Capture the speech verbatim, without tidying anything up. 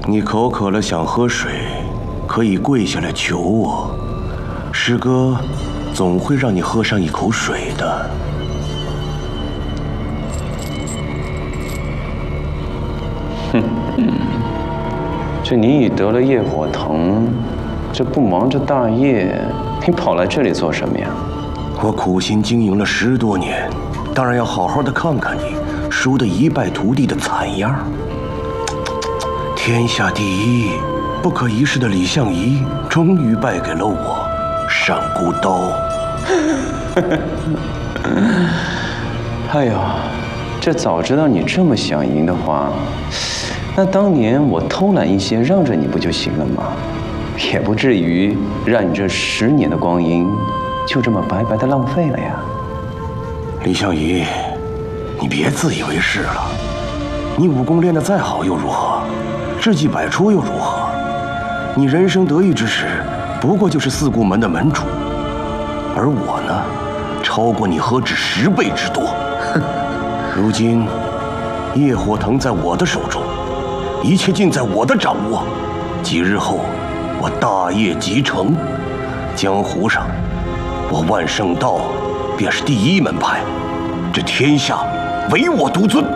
你口渴了想喝水，可以跪下来求我，师哥总会让你喝上一口水的。 哼，这你已得了业火藤，这不忙着大业，你跑来这里做什么呀？ 我苦心经营了十多年，当然要好好的看看你输得一败涂地的惨样。天下第一、不可一世的李相夷，终于败给了我上古刀。 哎呦，这早知道你这么想赢的话，那当年我偷懒一些，让着你不就行了吗？也不至于让你这十年的光阴就这么白白的浪费了呀。 李相夷，你别自以为是了。你武功练得再好又如何？智计百出又如何？你人生得意之时，不过就是四顾门的门主，而我呢，超过你何止十倍之多。哼！如今业火藤在我的手中，一切尽在我的掌握。几日后，我大业即成，江湖上我万圣道便是第一门派，这天下唯我独尊。